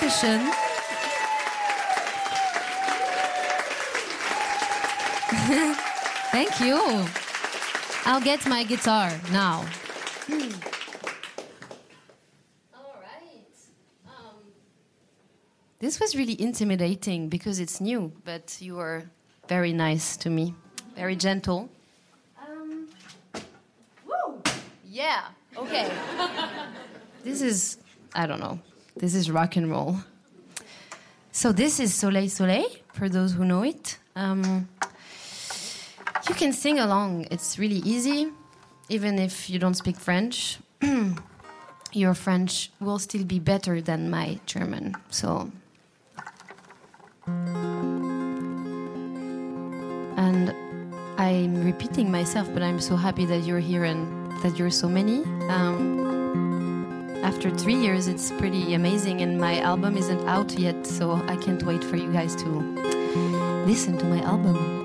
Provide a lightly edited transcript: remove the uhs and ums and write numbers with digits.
Dankeschön. Thank you. I'll get my guitar now. All right. This was really intimidating because it's new, but you were very nice to me, very gentle. Woo! Yeah. Okay. This is, I don't know. This is rock and roll. So this is Soleil Soleil, for those who know it. You can sing along. It's really easy, even if you don't speak French. Your French will still be better than my German. So, and I'm repeating myself, but I'm so happy that you're here and that you're so many. After 3 years, it's pretty amazing, and my album isn't out yet, so I can't wait for you guys to listen to my album.